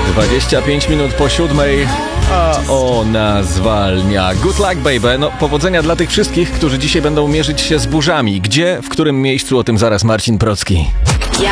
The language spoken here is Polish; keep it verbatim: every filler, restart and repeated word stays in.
dwadzieścia pięć minut po siódmej, a ona zwalnia. Good luck, baby. No, powodzenia dla tych wszystkich, którzy dzisiaj będą mierzyć się z burzami. Gdzie, w którym miejscu, o tym zaraz Marcin Procki.